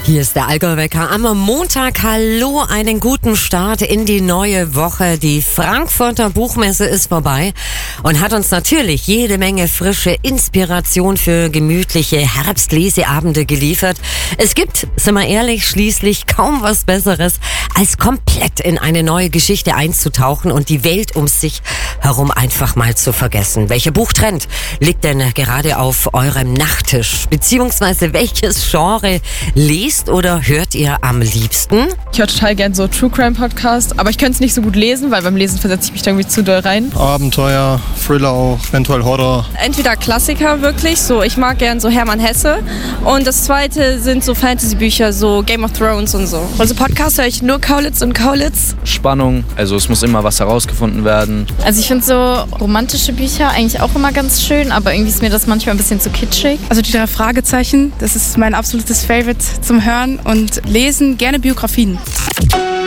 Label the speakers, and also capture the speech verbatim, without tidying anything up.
Speaker 1: Hier ist der Allgäu-Wecker am Montag. Hallo, einen guten Start in die neue Woche. Die Frankfurter Buchmesse ist vorbei und hat uns natürlich jede Menge frische Inspiration für gemütliche Herbstleseabende geliefert. Es gibt, sind wir ehrlich, schließlich kaum was Besseres, als komplett in eine neue Geschichte einzutauchen und die Welt um sich herum einfach mal zu vergessen. Welcher Buchtrend liegt denn gerade auf eurem Nachttisch? Beziehungsweise welches Genre lest oder hört ihr am liebsten?
Speaker 2: Ich höre total gern so True Crime Podcast, aber ich könnte es nicht so gut lesen, weil beim Lesen versetze ich mich da irgendwie zu doll rein.
Speaker 3: Abenteuer, Thriller auch, eventuell Horror.
Speaker 4: Entweder Klassiker wirklich, so ich mag gern so Hermann Hesse, und das zweite sind so Fantasy-Bücher, so Game of Thrones und so.
Speaker 5: Also Podcast höre ich nur Kaulitz und Kaulitz.
Speaker 6: Spannung, also es muss immer was herausgefunden werden.
Speaker 7: Also ich finde so romantische Bücher eigentlich auch immer ganz schön, aber irgendwie ist mir das manchmal ein bisschen zu kitschig.
Speaker 8: Also die drei Fragezeichen, das ist mein absolutes Favorite zum Hören und Lesen, gerne Biografien.